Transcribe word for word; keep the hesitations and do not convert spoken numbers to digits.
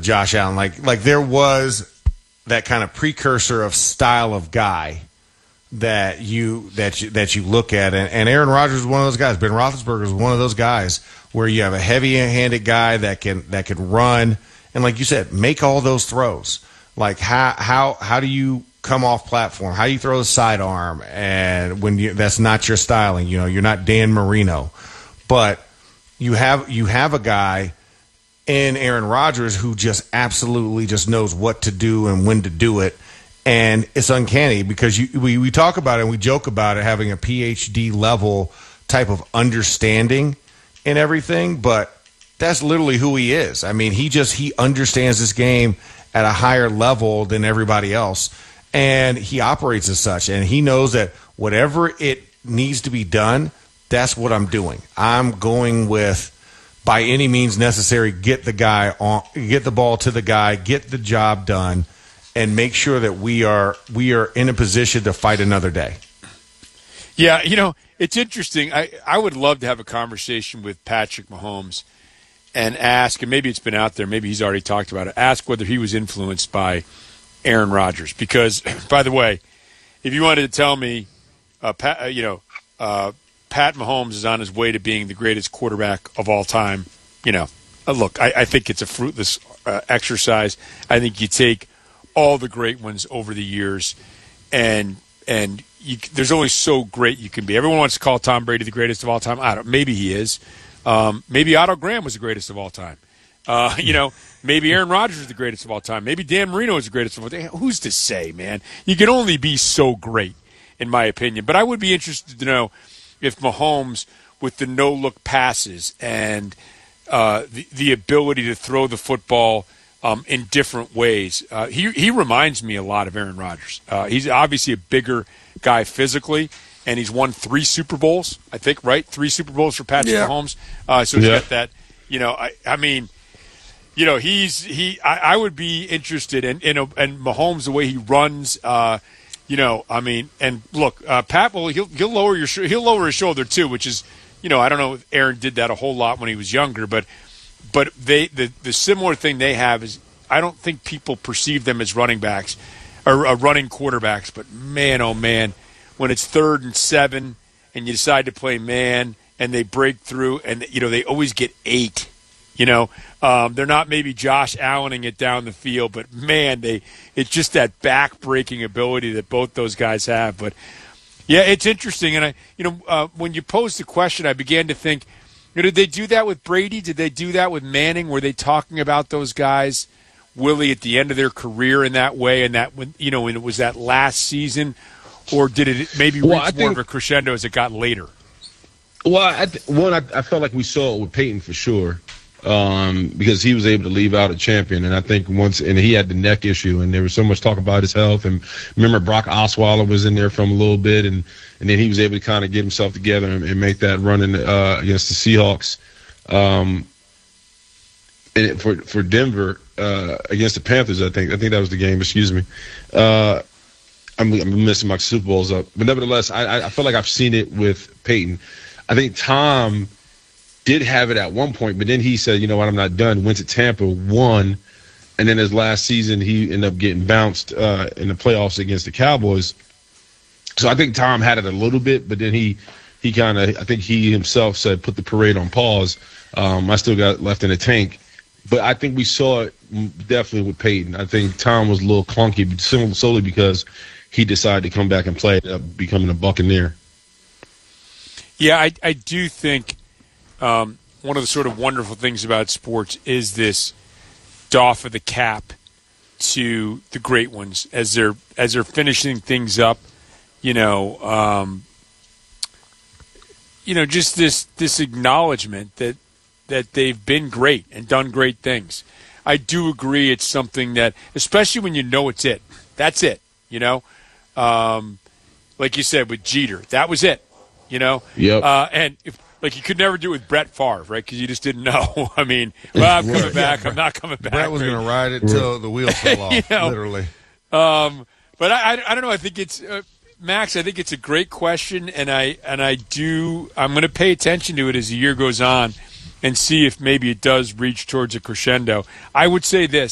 Josh Allen. Like like there was that kind of precursor of style of guy that you that you, that you look at, and, and Aaron Rodgers is one of those guys. Ben Roethlisberger is one of those guys where you have a heavy-handed guy that can that can run and, like you said, make all those throws. Like how how how do you come off platform? How do you throw the sidearm? And when you, that's not your styling, you know, you're not Dan Marino, but you have you have a guy in Aaron Rodgers who just absolutely just knows what to do and when to do it. And it's uncanny because you, we, we talk about it and we joke about it having a P H D level type of understanding in everything, but that's literally who he is. I mean, he just he understands this game at a higher level than everybody else, and he operates as such. And he knows that whatever it needs to be done, that's what I'm doing. I'm going with, by any means necessary, get the guy on, get the ball to the guy, get the job done, and make sure that we are we are in a position to fight another day. Yeah, you know, it's interesting. I, I would love to have a conversation with Patrick Mahomes and ask, and maybe it's been out there, maybe he's already talked about it, ask whether he was influenced by Aaron Rodgers. Because, by the way, if you wanted to tell me, uh, Pat, you know, uh, Pat Mahomes is on his way to being the greatest quarterback of all time, you know, uh, look, I, I think it's a fruitless uh, exercise. I think you take all the great ones over the years, and and you, there's only so great you can be. Everyone wants to call Tom Brady the greatest of all time. I don't. Maybe he is. Um, maybe Otto Graham was the greatest of all time. Uh, you know, maybe Aaron Rodgers is the greatest of all time. Maybe Dan Marino is the greatest of all time. Who's to say, man? You can only be so great, in my opinion. But I would be interested to know if Mahomes, with the no-look passes and uh, the the ability to throw the football Um, in different ways. Uh, he he reminds me a lot of Aaron Rodgers. Uh, he's obviously a bigger guy physically, and he's won three Super Bowls, I think, right? Three Super Bowls for Patrick yeah. Mahomes. Uh, so he's yeah. got that, you know, I, I mean, you know, he's, he, I, I would be interested in, in a, and Mahomes, the way he runs, uh, you know, I mean, and look, uh, Pat, well, he'll, he'll lower your, he'll lower his shoulder too, which is, you know, I don't know if Aaron did that a whole lot when he was younger, but But they the, the similar thing they have is I don't think people perceive them as running backs or uh, running quarterbacks. But, man, oh, man, when it's third and seven and you decide to play man and they break through and, you know, they always get eight, you know. Um, they're not maybe Josh Allening it down the field, but, man, they it's just that back-breaking ability that both those guys have. But, yeah, it's interesting. And, I, you know, uh, when you posed the question, I began to think, you know, did they do that with Brady? Did they do that with Manning? Were they talking about those guys, Willie, at the end of their career in that way, and that when you know when it was that last season, or did it maybe reach well, more think, of a crescendo as it got later? Well, I th- one, I, I felt like we saw it with Peyton for sure, um, because he was able to leave out a champion, and I think once, and he had the neck issue, and there was so much talk about his health. And remember, Brock Osweiler was in there from a little bit, and. And then he was able to kind of get himself together and, and make that run in, uh, against the Seahawks. Um, and for for Denver uh, against the Panthers, I think I think that was the game. Excuse me. Uh, I'm, I'm messing my Super Bowls up, but nevertheless, I, I feel like I've seen it with Peyton. I think Tom did have it at one point, but then he said, "You know what? I'm not done." Went to Tampa, won, and then his last season, he ended up getting bounced uh, in the playoffs against the Cowboys. So I think Tom had it a little bit, but then he, he kind of, I think he himself said, put the parade on pause. Um, I still got left in the tank. But I think we saw it definitely with Peyton. I think Tom was a little clunky, solely because he decided to come back and play, uh, becoming a Buccaneer. Yeah, I, I do think um, one of the sort of wonderful things about sports is this doff of the cap to the great ones as they're as they're finishing things up. You know, um, you know, just this this acknowledgement that that they've been great and done great things. I do agree it's something that, especially when you know it's it, that's it. You know, um, like you said with Jeter, that was it. You know, yep. Uh, and if, like you could never do it with Brett Favre, right? Because you just didn't know. I mean, well, I'm coming back. I'm not coming back. Brett was right? going to ride it until the wheels fell off, you know? Literally. Um, but I, I, I don't know. I think it's. Uh, Max, I think it's a great question, and I and I do. I'm going to pay attention to it as the year goes on, and see if maybe it does reach towards a crescendo. I would say this: